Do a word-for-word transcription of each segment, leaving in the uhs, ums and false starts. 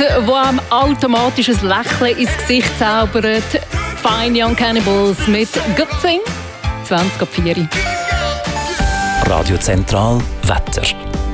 wo einem automatisch ein Lächeln ins Gesicht zaubert. Fine Young Cannibals mit Good Thing zwanzig ab vier. Radio Zentral Wetter.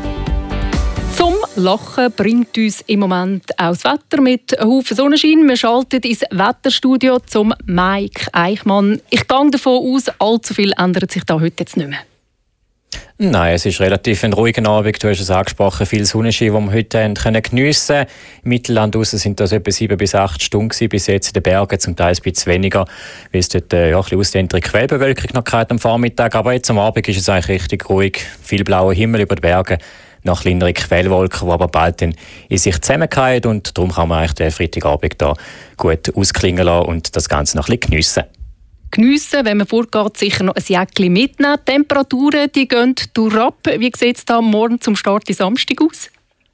Zum Lachen bringt uns im Moment auch das Wetter mit einem Haufen Sonnenschein. Wir schalten ins Wetterstudio zum Mike Eichmann. Ich gehe davon aus, allzu viel ändert sich da heute jetzt nicht mehr. Nein, es ist relativ ein ruhiger Abend. Du hast es angesprochen, viel Sonnenschein, den wir heute haben können geniessen konnten. Im Mittelland draussen sind das etwa sieben bis acht Stunden gewesen, bis jetzt in den Bergen, zum Teil ein bisschen weniger, weil es dort äh, ja, ein bisschen ausdehntere Quellbewölkung noch hatte am Vormittag. Aber jetzt am Abend ist es eigentlich richtig ruhig. Viel blauer Himmel über den Bergen, noch kleinere Quellwolken, die aber bald dann in sich zusammenfallen. Und darum kann man eigentlich den Freitagabend da gut ausklingen lassen und das Ganze noch ein bisschen geniessen. Geniessen, wenn man vorgeht, sicher noch ein Jäckchen mitnehmen. Die Temperaturen die gehen durchab. Wie sieht es da morgen zum Start in Samstag aus?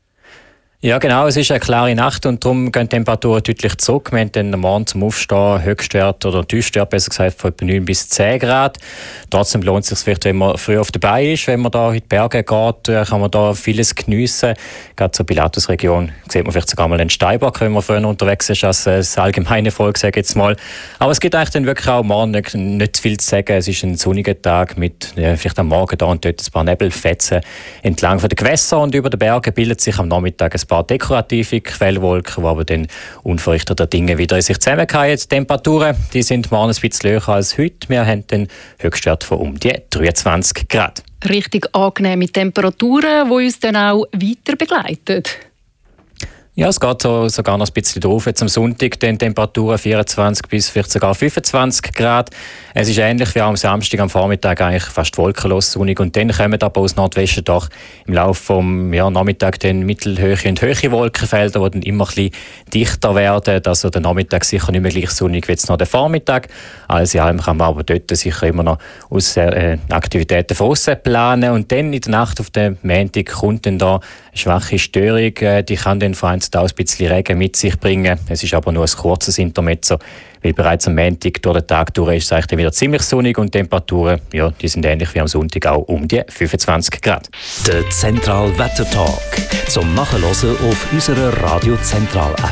Ja genau, es ist eine klare Nacht und darum gehen die Temperaturen deutlich zurück. Wir haben dann morgen zum Aufstehen Höchstwert oder Tiefstwert besser gesagt von etwa neun bis zehn Grad. Trotzdem lohnt es sich vielleicht, wenn man früh auf der Beine ist, wenn man da in die Berge geht, kann man da vieles geniessen. Gerade zur Pilatusregion sieht man vielleicht sogar mal einen Steinbock, wenn man früher unterwegs ist, als das allgemeine Volk, sage ich jetzt mal. Aber es gibt eigentlich dann wirklich auch morgen nicht, nicht viel zu sagen. Es ist ein sonniger Tag mit ja, vielleicht am Morgen da und dort ein paar Nebelfetzen entlang von den Gewässern und über den Bergen bildet sich am Nachmittag ein paar dekorative Quellwolken, die aber dann unverrichteter Dinge wieder in sich zusammenfallen. Die Temperaturen die sind morgen ein bisschen höher als heute. Wir haben den Höchstwert von um die dreiundzwanzig Grad. Richtig angenehme Temperaturen, die uns dann auch weiter begleiten. Ja, es geht so, sogar noch ein bisschen drauf. Jetzt am Sonntag den Temperaturen vierundzwanzig bis vielleicht sogar fünfundzwanzig Grad. Es ist ähnlich wie am Samstag am Vormittag eigentlich fast wolkenlos sonnig. Und dann kommen aber aus Nordwesten doch im Laufe des ja, Nachmittags dann mittelhohe und hohe Wolkenfelder, die dann immer ein bisschen dichter werden. Also der Nachmittag sicher nicht mehr gleich sonnig wie jetzt noch der Vormittag. Alles in allem kann man aber dort sicher immer noch aus äh, Aktivitäten von aussen planen. Und dann in der Nacht auf den Montag kommt dann da eine schwache Störung. Äh, die kann dann vor allem da ein bisschen Regen mit sich bringen. Es ist aber nur ein kurzes Intermezzo, weil bereits am Montag durch den Tag durch ist es eigentlich wieder ziemlich sonnig und die Temperaturen, ja, die sind ähnlich wie am Sonntag auch um die fünfundzwanzig Grad. Der Zentral Wetter Talk zum Nachhören auf unserer Radio Zentral App.